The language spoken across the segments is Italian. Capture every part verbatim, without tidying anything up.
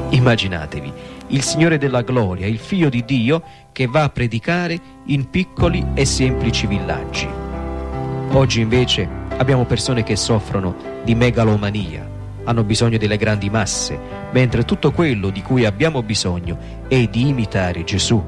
Immaginatevi il Signore della Gloria, il Figlio di Dio, che va a predicare in piccoli e semplici villaggi. Oggi invece abbiamo persone che soffrono di megalomania, hanno bisogno delle grandi masse, mentre tutto quello di cui abbiamo bisogno è di imitare Gesù.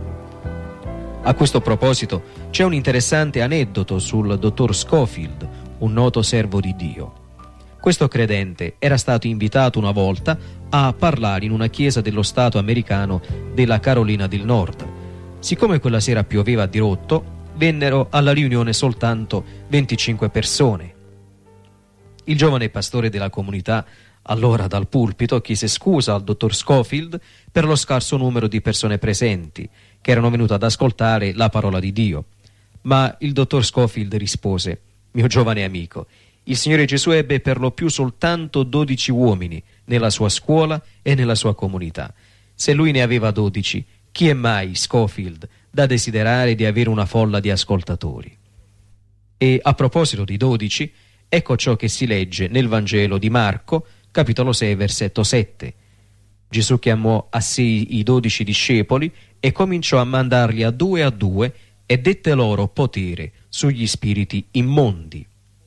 A questo proposito c'è un interessante aneddoto sul dottor Scofield, un noto servo di Dio. Questo credente era stato invitato una volta a parlare in una chiesa dello Stato americano della Carolina del Nord. Siccome quella sera pioveva a dirotto, vennero alla riunione soltanto venticinque persone. Il giovane pastore della comunità, allora dal pulpito, chiese scusa al dottor Scofield per lo scarso numero di persone presenti che erano venute ad ascoltare la parola di Dio. Ma il dottor Scofield rispose: «Mio giovane amico, il Signore Gesù ebbe per lo più soltanto dodici uomini nella sua scuola e nella sua comunità. Se lui ne aveva dodici, chi è mai, Scofield, da desiderare di avere una folla di ascoltatori?» E a proposito di dodici, ecco ciò che si legge nel Vangelo di Marco, capitolo sei, versetto sette. Gesù chiamò a sé i dodici discepoli e cominciò a mandarli a due a due e dette loro potere sugli spiriti immondi.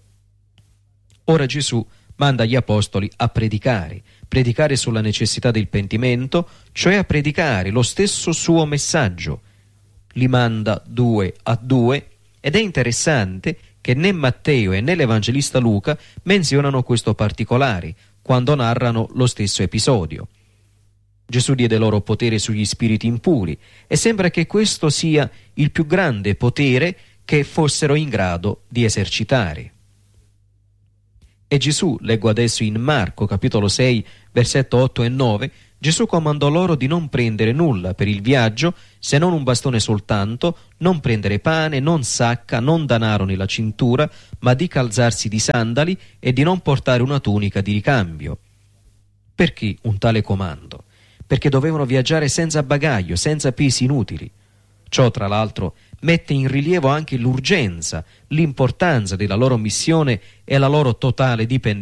Ora Gesù manda gli apostoli a predicare, predicare sulla necessità del pentimento, cioè a predicare lo stesso suo messaggio. Li manda due a due ed è interessante che né Matteo e né l'Evangelista Luca menzionano questo particolare quando narrano lo stesso episodio. Gesù diede loro potere sugli spiriti impuri e sembra che questo sia il più grande potere che fossero in grado di esercitare. E Gesù, leggo adesso in Marco capitolo sei, versetto otto e nove, Gesù comandò loro di non prendere nulla per il viaggio, se non un bastone soltanto, non prendere pane, non sacca, non danaro nella cintura, ma di calzarsi di sandali e di non portare una tunica di ricambio. Perché un tale comando? Perché dovevano viaggiare senza bagaglio, senza pesi inutili. Ciò, tra l'altro, mette in rilievo anche l'urgenza, l'importanza della loro missione e la loro totale dipendenza